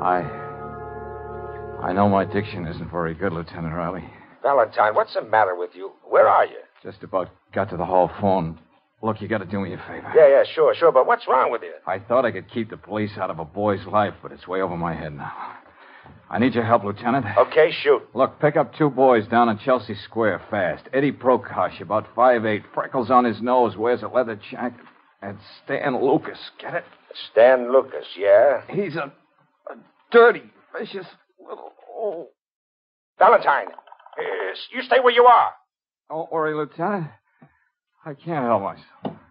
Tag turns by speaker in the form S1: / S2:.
S1: I know my diction isn't very good, Lieutenant Riley.
S2: Valentine, what's the matter with you? Where are you?
S1: Just about got to the hall phone. Look, you got to do me a favor.
S2: Yeah, sure. But what's wrong with you?
S1: I thought I could keep the police out of a boy's life, but it's way over my head now. I need your help, Lieutenant.
S2: Okay, shoot.
S1: Look, pick up 2 boys down on Chelsea Square fast. Eddie Prokosh, about 5'8", freckles on his nose, wears a leather jacket. And Stan Lucas, get it?
S2: Stan Lucas, yeah?
S1: He's a dirty, vicious little... Oh.
S2: Valentine, you stay where you are.
S1: Don't worry, Lieutenant. I can't help myself.